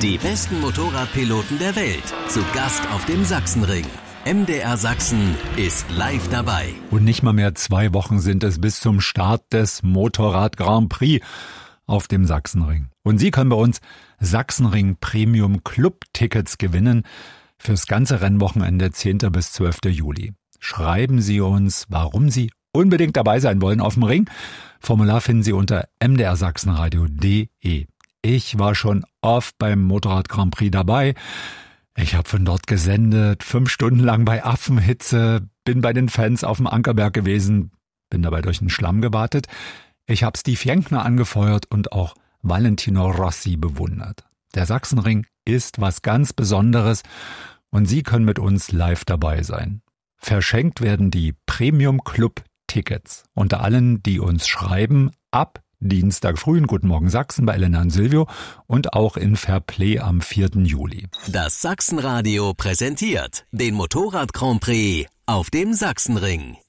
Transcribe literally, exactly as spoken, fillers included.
Die besten Motorradpiloten der Welt zu Gast auf dem Sachsenring. M D R Sachsen ist live dabei. Und nicht mal mehr zwei Wochen sind es bis zum Start des Motorrad Grand Prix auf dem Sachsenring. Und Sie können bei uns Sachsenring Premium Club Tickets gewinnen fürs ganze Rennwochenende zehnten bis zwölften Juli. Schreiben Sie uns, warum Sie unbedingt dabei sein wollen auf dem Ring. Formular finden Sie unter m d r sachsenradio punkt d e. Ich war schon oft beim Motorrad Grand Prix dabei. Ich habe von dort gesendet, fünf Stunden lang bei Affenhitze, bin bei den Fans auf dem Ankerberg gewesen, bin dabei durch den Schlamm gewartet. Ich habe Steve Jenkner angefeuert und auch Valentino Rossi bewundert. Der Sachsenring ist was ganz Besonderes und Sie können mit uns live dabei sein. Verschenkt werden die Premium Club Tickets unter allen, die uns schreiben, ab Dienstag früh in Guten Morgen Sachsen bei Elena und Silvio und auch in Fairplay am vierten Juli. Das Sachsenradio präsentiert den Motorrad Grand Prix auf dem Sachsenring.